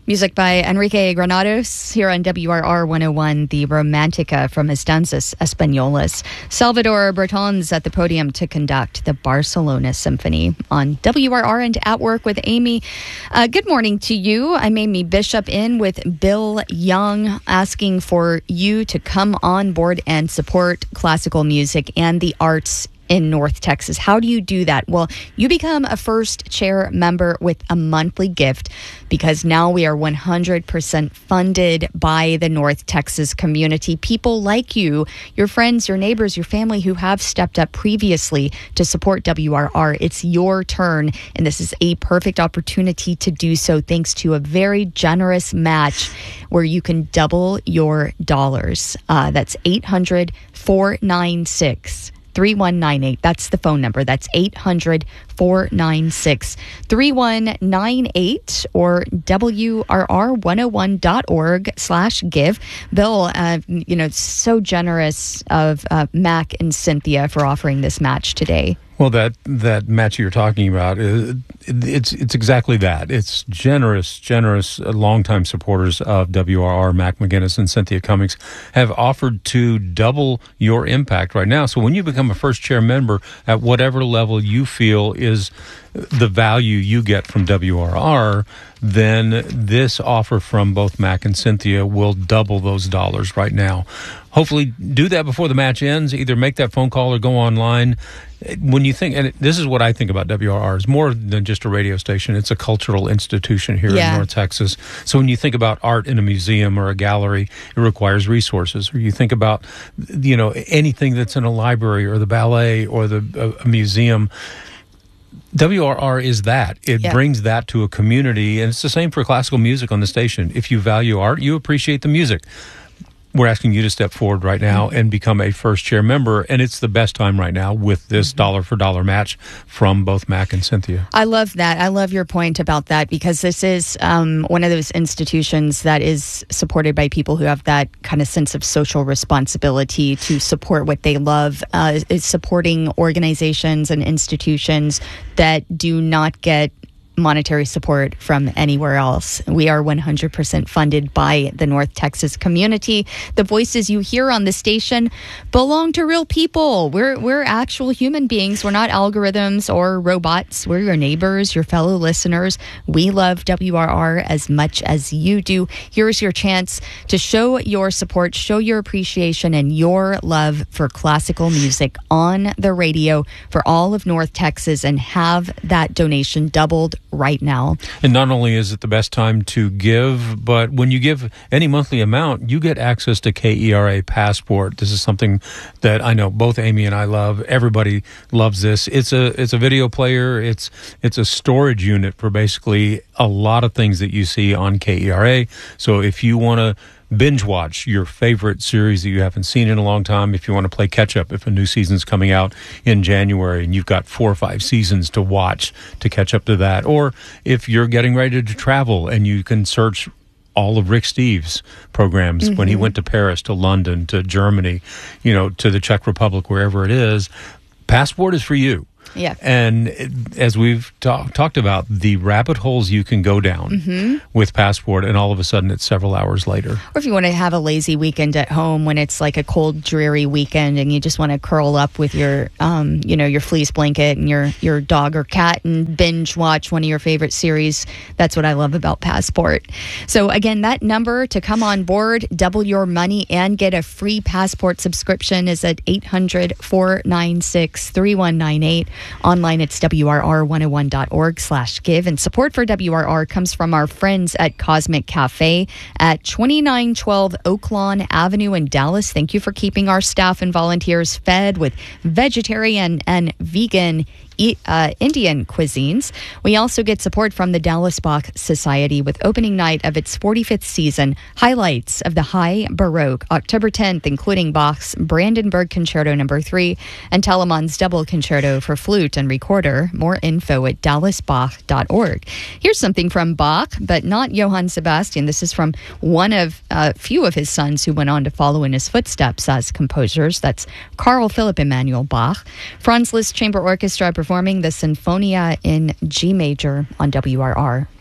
Music by Enrique Granados here on WRR 101, the Romantica from his Danzas Españolas. Salvador Bertons at the podium to conduct the Barcelona Symphony on WRR and At Work with Amy. Good morning to you. I'm Amy Bishop in with Bill Young, asking for you to come on board and support classical music and the arts in North Texas. How do you do that? Well, you become a first chair member with a monthly gift, because now we are 100% funded by the North Texas community. People like you, your friends, your neighbors, your family who have stepped up previously to support WRR. It's your turn, and this is a perfect opportunity to do so thanks to a very generous match where you can double your dollars. That's 800-496 3198. That's the phone number. That's 800-496-3198 or WRR101.org/give. Bill, so generous of Mac and Cynthia for offering this match today. Well, that match you're talking about, it's exactly that. It's generous, longtime supporters of WRR, Mac McGinnis and Cynthia Cummings, have offered to double your impact right now. So when you become a first chair member at whatever level you feel is the value you get from WRR, then this offer from both Mac and Cynthia will double those dollars right now. Hopefully do that before the match ends. Either make that phone call or go online. When you think, and this is what I think about WRR, is more than just a radio station. It's a cultural institution here in North Texas. So when you think about art in a museum or a gallery, it requires resources. Or you think about, anything that's in a library or the ballet or a museum. WRR is that. It brings that to a community, and it's the same for classical music on the station. If you value art, you appreciate the music. We're asking you to step forward right now and become a first chair member, and it's the best time right now with this dollar-for-dollar match from both Mac and Cynthia. I love that. I love your point about that, because this is one of those institutions that is supported by people who have that kind of sense of social responsibility to support what they love. Is supporting organizations and institutions that do not get monetary support from anywhere else. We are 100% funded by the North Texas community. The voices you hear on the station belong to real people. We're actual human beings. We're not algorithms or robots. We're your neighbors, your fellow listeners. We love WRR as much as you do. Here's your chance to show your support, show your appreciation and your love for classical music on the radio for all of North Texas, and have that donation doubled right now. And not only is it the best time to give, but when you give any monthly amount, you get access to KERA Passport. This is something that I know both Amy and I love. Everybody loves this. It's a video player. It's a storage unit for basically a lot of things that you see on KERA. So if you want to binge watch your favorite series that you haven't seen in a long time, if you want to play catch up, if a new season's coming out in January and you've got 4 or 5 seasons to watch to catch up to that, or if you're getting ready to travel and you can search all of Rick Steves' programs when he went to Paris, to London, to Germany, to the Czech Republic, wherever it is, Passport is for you. Yeah. And as we've talked about, the rabbit holes you can go down with Passport, and all of a sudden it's several hours later. Or if you want to have a lazy weekend at home when it's like a cold, dreary weekend and you just want to curl up with your, your fleece blanket and your dog or cat and binge watch one of your favorite series, that's what I love about Passport. So again, that number to come on board, double your money, and get a free Passport subscription is at 800-496-3198. Online, it's WRR101.org/give. And support for WRR comes from our friends at Cosmic Cafe at 2912 Oaklawn Avenue in Dallas. Thank you for keeping our staff and volunteers fed with vegetarian and vegan Indian cuisines. We also get support from the Dallas Bach Society with opening night of its 45th season. Highlights of the High Baroque, October 10th, including Bach's Brandenburg Concerto No. 3 and Telemann's Double Concerto for flute and recorder. More info at dallasbach.org. Here's something from Bach, but not Johann Sebastian. This is from one of a few of his sons who went on to follow in his footsteps as composers. That's Carl Philipp Emanuel Bach. Franz Liszt Chamber Orchestra performing the Sinfonia in G major on WRR.